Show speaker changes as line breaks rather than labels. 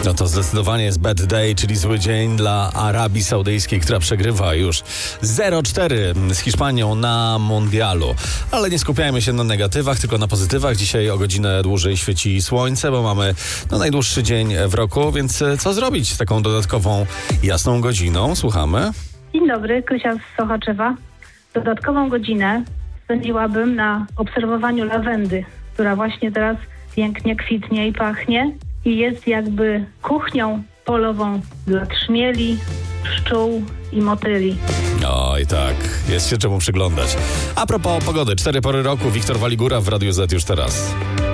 No to zdecydowanie jest bad day, czyli zły dzień dla Arabii Saudyjskiej, która przegrywa już 0-4 z Hiszpanią na mundialu. Ale nie skupiajmy się na negatywach, tylko na pozytywach. Dzisiaj o godzinę dłużej świeci słońce, bo mamy najdłuższy dzień w roku, więc co zrobić z taką dodatkową jasną godziną? Słuchamy.
Dzień dobry, Krysia z Sochaczewa. Dodatkową godzinę spędziłabym na obserwowaniu lawendy, która właśnie teraz pięknie kwitnie i pachnie i jest jakby kuchnią polową dla trzmieli, pszczół i motyli.
Oj tak, jest się czemu przyglądać. A propos pogody, 4 pory roku, Wiktor Waligura w Radiu Z już teraz.